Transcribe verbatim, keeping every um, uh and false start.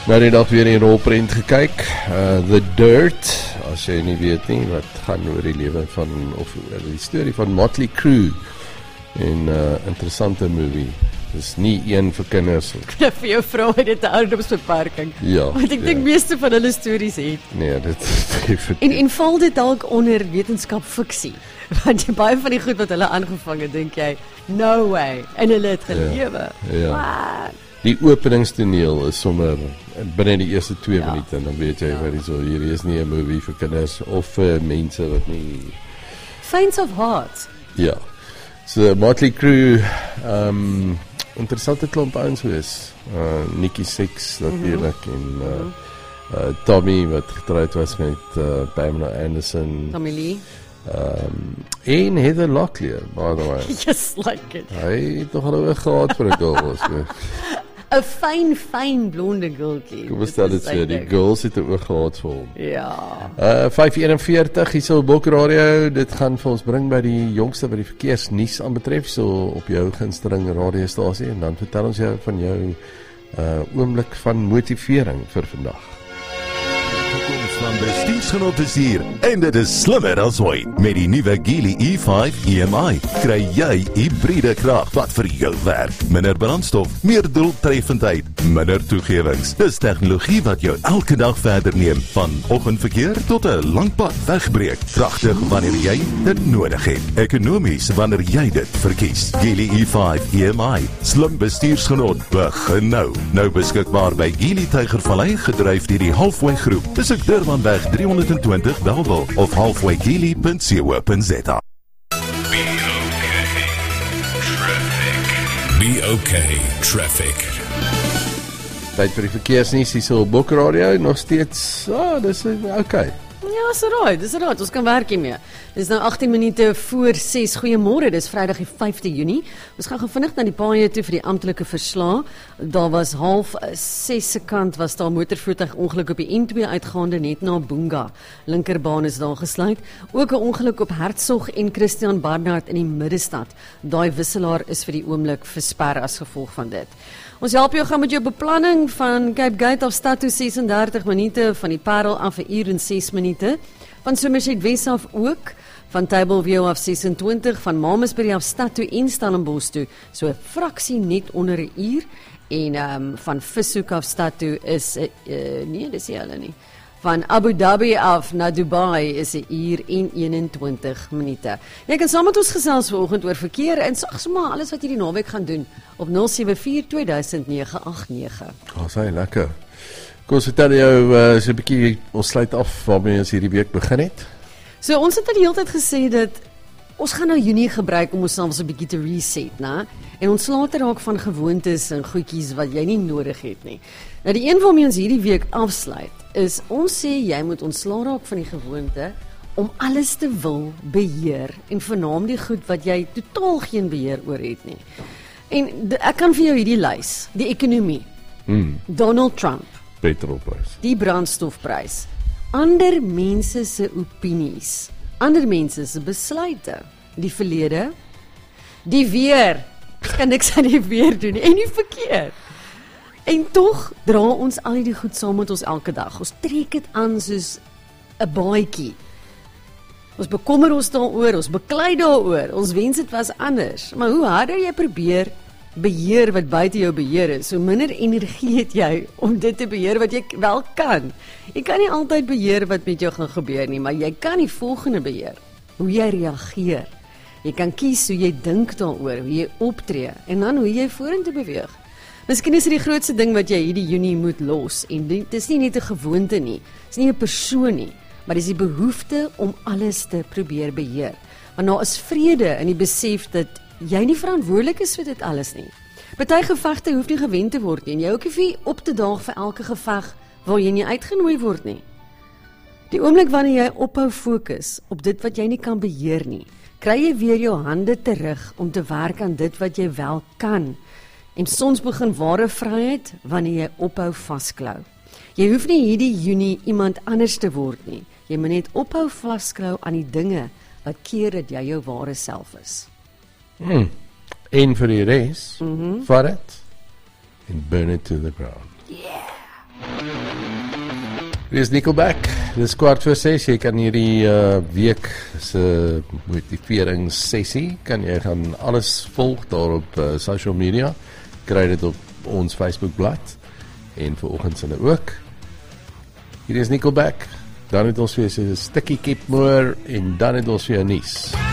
Nou die dag weer in rolprent gekyk, uh, The Dirt, as jy nie weet nie, wat gaan oor die lewe van, of die storie van Motley Crue, en uh, interessante movie, dis nie een vir kinders. Ja, vir jou vrou het dit 'n ouderdomsbeperking, ja, want ek ja. dink meeste van hulle stories het. Nee, dit is En, en val dit dalk onder wetenskap fiksie, want jy baie van die goed wat hulle aangevang het, dink jy, no way, en hulle het gelewe. ja. What? Die openingstoneel is sommer binne die eerste twee Ja. minute, en dan weet jy, Ja. wat is so, hier is nie 'n movie vir kinders, of vir mense wat nie, Faints of Heart. ja. So, Motley Crue, um, interessante klomp ouens wees, uh, Nikki Sixx natuurlijk, mm-hmm. en uh, uh, Tommy, wat getrouwd was met uh, Pamela Anderson, Tommy Lee. um, en Heather Locklear, by the way. Just like it. Hy het nog al oor gehad vir 'n girl, so. 'n fyn, fyn blonde girltjie. Kom ons stel dit so, die girls het 'n oog gehad vir hom. Ja. Uh, vyf eenenveertig, hier so Bok Radio, dit gaan vir ons bring by die jongste wat die verkeersnuus aanbetref, so op jou gunsteling radiostasie, en dan vertel ons jou van jou uh, oomblik van motivering vir vandag. Van bestuursgenot is hier, en dit is slimmer as ooit. Met die nuwe Geely E vyf E M I kry jy hybride krag wat vir jou werk. Minder brandstof, meer doeltreffendheid, minder toegewings. Dis tegnologie wat jou elke dag verder neem, van oggendverkeer tot 'n lang pad wegbreek. Kragtig wanneer jy dit nodig het. Ekonomies wanneer jy dit verkies. Geely E vyf E M I, slim bestuursgenot, begin nou. Nou beskikbaar by Geely Tygervallei, gedryf deur die Halfway Groep. Besoek Durbanweg driehonderdtwintig Bellville of halfway geely punt co punt za. Be okay, traffic. Tyd vir die verkeersnuus, hier so Bok Radio, nog steeds, ah, dis okay. Ja, dis right, dis right, ons kan werk hiermee. Dis nou agttien minute voor ses. Goeiemôre, dis Vrydag die vyfde Junie. Ons gaan gou vinnig na die paaie toe vir die amptelike verslae. Daar was half ses se kant was daar motorvoertuig ongeluk op die N twee uitgaande net na Boonga. Linkerbaan is daar gesluit. Ook 'n ongeluk op Hertzog en Christian Barnard in die middestad. Daai wisselaar is vir die oomblik versper as gevolg van dit. Ons help jou gaan met jou beplanning van Cape Gate af stad toe ses en dertig minute, van die Parel af 'n uur en ses minute, van Somerset Wes af ook, van Tableview af ses en twintig, van Mamasbury af stad toe en Stellenbosch toe, so 'n fraksie net onder 'n uur, en um, van Vishoek af stad toe is, uh, uh, nee, dis nie hulle nie, van Abu Dhabi af na Dubai is 'n uur en eenentwintig minute. Jy kan saam met ons gesels vanoggend oor verkeer en sag sommer alles wat jy die naweek gaan doen op nul sewe vier twee duisend nege agt nege. Oh, sy lekker. Kom ons vertel jou uh, so 'n bietjie, ons sluit af waarmee ons hierdie week begin het. So ons het al die hele tyd gesê dat ons gaan nou Junie gebruik om onsself 'n bietjie te reset, né? En ons laat raak van gewoontes en goedjies wat jy nie nodig het nie. Nou die een waarmee ons hierdie week afsluit is, ons sê jy moet ontslaa raak van die gewoonte om alles te wil beheer, en vernaam die goed wat jy totaal geen beheer oor het nie. En de, ek kan vir jou hierdie lys, die ekonomie, Hmm, Donald Trump, petrolprys. die brandstofprys, ander mense se opinies, ander mense se besluite, die verlede, die weer, ek kan niks aan die weer doen nie, en die verkeer. En tog dra ons al die goed saam met ons elke dag. Ons trek dit aan soos 'n baadjie. Ons bekommer ons daaroor, ons beklei daaroor, ons wens dit was anders. Maar hoe harder jy probeer beheer wat buite jou beheer is, hoe minder energie het jy om dit te beheer wat jy wel kan. Jy kan nie altyd beheer wat met jou gaan gebeur nie, maar jy kan die volgende beheer. Hoe jy reageer. Jy kan kies hoe jy dink daaroor, hoe jy optree, en dan hoe jy vorentoe beweeg. Miskien is dit die grootste ding wat jy hierdie Junie moet los, en dit is nie net 'n gewoonte nie, dit is nie 'n persoon nie, maar dis die behoefte om alles te probeer beheer. Want daar is vrede in die besef dat jy nie verantwoordelik is vir dit alles nie. Party gevegte hoef nie gewen te word nie, en jy hoef nie op te daag vir elke geveg waar jy nie uitgenooi word nie. Die oomblik wanneer jy ophou fokus op dit wat jy nie kan beheer nie, kry jy weer jou hande terug om te werk aan dit wat jy wel kan. En soms begin ware vryheid wanneer jy ophou vasklou. Jy hoef nie hierdie Junie iemand anders te word nie. Jy moet net ophou vasklou aan die dinge wat keer dat jy jou ware self is. Hmm. En vir die res, Mhm. vat dit en burn it to the ground. Yeah. Hier is Nickelback. Dis kwart voor ses. Jy kan hierdie uh, week se motiveringssessie kan jy gaan alles volg daar op uh, social media. Kry dit op ons Facebookblad en vanoggend sinne ook. Hier is Nickelback. Dan het ons weer 'n stukkie Kip Moore en dan het ons weer nuus.